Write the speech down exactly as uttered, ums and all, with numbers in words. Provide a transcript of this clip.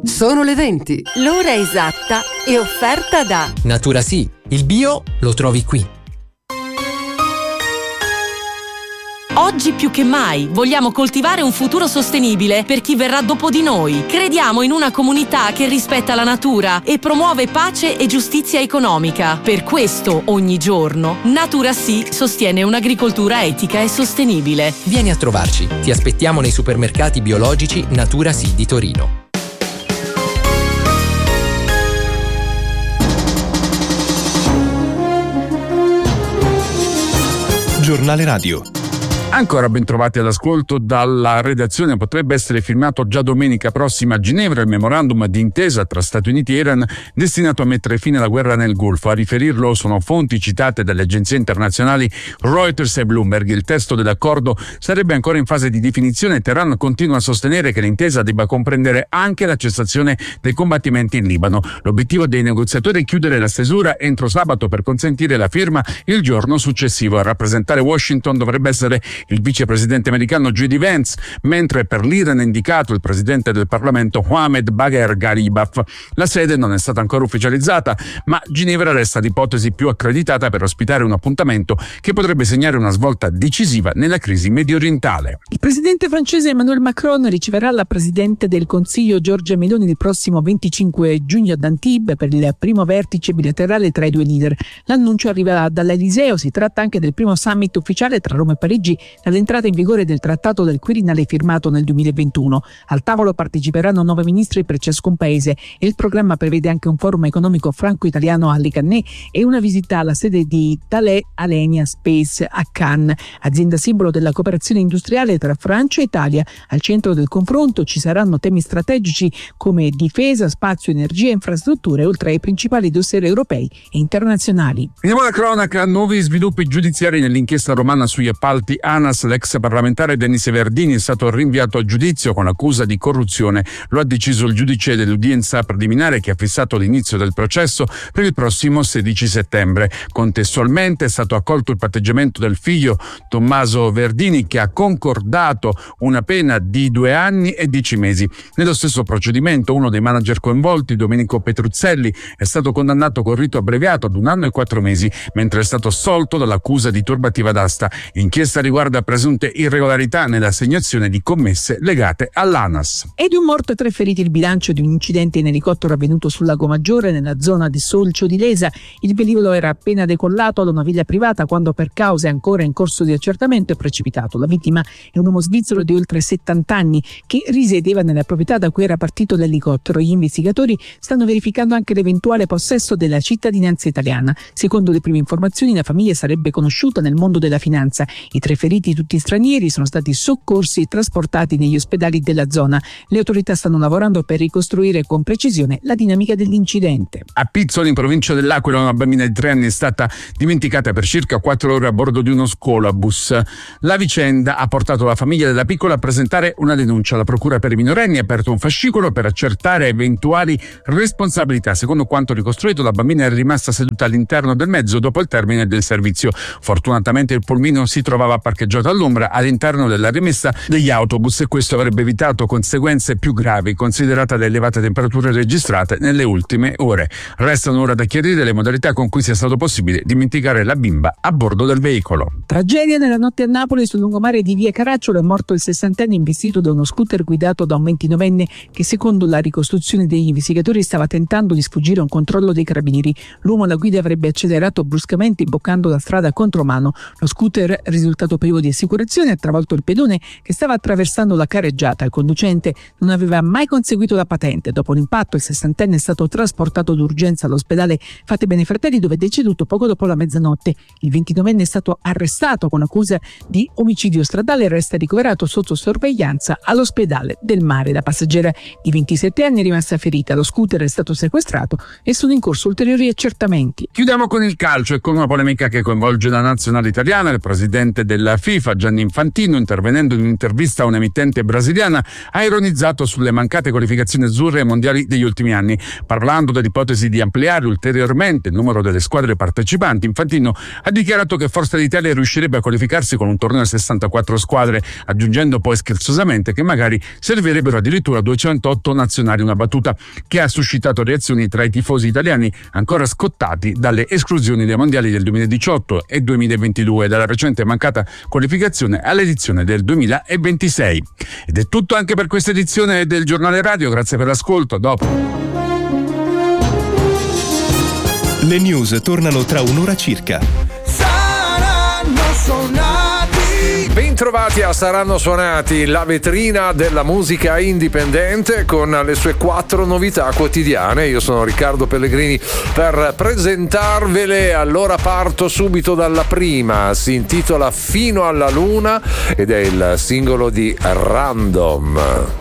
Sono le venti. L'ora esatta è offerta da Natura Sì, il bio lo trovi qui. Oggi più che mai vogliamo coltivare un futuro sostenibile per chi verrà dopo di noi. Crediamo in una comunità che rispetta la natura e promuove pace e giustizia economica. Per questo, ogni giorno, Natura Sì sostiene un'agricoltura etica e sostenibile. Vieni a trovarci. Ti aspettiamo nei supermercati biologici Natura Sì di Torino. Giornale Radio. Ancora ben trovati all'ascolto dalla redazione. Potrebbe essere firmato già domenica prossima a Ginevra il memorandum di intesa tra Stati Uniti e Iran destinato a mettere fine alla guerra nel Golfo. A riferirlo sono fonti citate dalle agenzie internazionali Reuters e Bloomberg. Il testo dell'accordo sarebbe ancora in fase di definizione. Teheran continua a sostenere che l'intesa debba comprendere anche la cessazione dei combattimenti in Libano. L'obiettivo dei negoziatori è chiudere la stesura entro sabato per consentire la firma il giorno successivo. A rappresentare Washington dovrebbe essere il vicepresidente americano J D Vance, mentre per l'Iran è indicato il presidente del Parlamento Mohammad Bagher Gharibaf. La sede non è stata ancora ufficializzata, ma Ginevra resta l'ipotesi più accreditata per ospitare un appuntamento che potrebbe segnare una svolta decisiva nella crisi mediorientale. Il presidente francese Emmanuel Macron riceverà la presidente del Consiglio Giorgia Meloni il prossimo venticinque giugno ad Antibes per il primo vertice bilaterale tra i due leader. L'annuncio arriva dall'Eliseo. Si tratta anche del primo summit ufficiale tra Roma e Parigi dall'entrata in vigore del trattato del Quirinale firmato nel duemilaventuno. Al tavolo parteciperanno nove ministri per ciascun paese e il programma prevede anche un forum economico franco-italiano a Les Cannet e una visita alla sede di Thales Alenia Space a Cannes, azienda simbolo della cooperazione industriale tra Francia e Italia. Al centro del confronto ci saranno temi strategici come difesa, spazio, energia e infrastrutture, oltre ai principali dossier europei e internazionali. Veniamo alla cronaca. Nuovi sviluppi giudiziari nell'inchiesta romana sugli appalti ANAS. L'ex parlamentare Denise Verdini è stato rinviato a giudizio con accusa di corruzione. Lo ha deciso il giudice dell'udienza preliminare che ha fissato l'inizio del processo per il prossimo sedici settembre. Contestualmente è stato accolto il patteggiamento del figlio Tommaso Verdini, che ha concordato una pena di due anni e dieci mesi. Nello stesso procedimento uno dei manager coinvolti, Domenico Petruzzelli, è stato condannato con rito abbreviato ad un anno e quattro mesi, mentre è stato assolto dall'accusa di turbativa d'asta. L'inchiesta riguarda presunte irregolarità nell'assegnazione di commesse legate all'ANAS. E di un morto e tre feriti il bilancio di un incidente in elicottero avvenuto sul Lago Maggiore nella zona di Solcio di Lesa. Il velivolo era appena decollato da una villa privata quando, per cause ancora in corso di accertamento, è precipitato. La vittima è un uomo svizzero di oltre settanta anni che risiedeva nella proprietà da cui era partito l'elicottero. Gli investigatori stanno verificando anche l'eventuale possesso della cittadinanza italiana. Secondo le prime informazioni, la famiglia sarebbe conosciuta nel mondo della finanza. I tre feriti, tutti stranieri, sono stati soccorsi e trasportati negli ospedali della zona. Le autorità stanno lavorando per ricostruire con precisione la dinamica dell'incidente. A Pizzoli, in provincia dell'Aquila, una bambina di tre anni è stata dimenticata per circa quattro ore a bordo di uno scolabus. La vicenda ha portato la famiglia della piccola a presentare una denuncia. La procura per i minorenni ha aperto un fascicolo per accertare eventuali responsabilità. Secondo quanto ricostruito, la bambina è rimasta seduta all'interno del mezzo dopo il termine del servizio. Fortunatamente il pulmino si trovava parcheggiato all'ombra all'interno della rimessa degli autobus e questo avrebbe evitato conseguenze più gravi, considerata le elevate temperature registrate nelle ultime ore. Restano ora da chiarire le modalità con cui sia stato possibile dimenticare la bimba a bordo del veicolo. Tragedia nella notte a Napoli. Sul lungomare di via Caracciolo è morto il sessantenne investito da uno scooter guidato da un ventinovenne che, secondo la ricostruzione degli investigatori, stava tentando di sfuggire a un controllo dei carabinieri. L'uomo alla guida avrebbe accelerato bruscamente imboccando la strada contromano. Lo scooter, risultato privo di assicurazione, ha travolto il pedone che stava attraversando la carreggiata. Il conducente non aveva mai conseguito la patente. Dopo l'impatto il sessantenne è stato trasportato d'urgenza all'ospedale Fatebenefratelli, Fratelli, dove è deceduto poco dopo la mezzanotte. Il ventinovenne è stato arrestato con accusa di omicidio stradale e resta ricoverato sotto sorveglianza all'ospedale del Mare. La passeggera di ventisette anni è rimasta ferita. Lo scooter è stato sequestrato e sono in corso ulteriori accertamenti. Chiudiamo con il calcio e con una polemica che coinvolge la nazionale italiana. Il presidente della FIFA, Gianni Infantino, intervenendo in un'intervista a un'emittente brasiliana, ha ironizzato sulle mancate qualificazioni azzurre ai mondiali degli ultimi anni. Parlando dell'ipotesi di ampliare ulteriormente il numero delle squadre partecipanti, Infantino ha dichiarato che Forza l'Italia riuscirebbe a qualificarsi con un torneo a sessantaquattro squadre, aggiungendo poi scherzosamente che magari servirebbero addirittura duecentotto nazionali, una battuta che ha suscitato reazioni tra i tifosi italiani ancora scottati dalle esclusioni dei mondiali del duemiladiciotto e duemilaventidue e dalla recente mancata qualificazione all'edizione del duemilaventisei. Ed è tutto anche per questa edizione del Giornale Radio, grazie per l'ascolto, a dopo. Le news tornano tra un'ora circa. Saranno suonati. Bentrovati a Saranno Suonati, la vetrina della musica indipendente con le sue quattro novità quotidiane. Io sono Riccardo Pellegrini per presentarvele. Allora parto subito dalla prima, si intitola Fino alla Luna ed è il singolo di Random.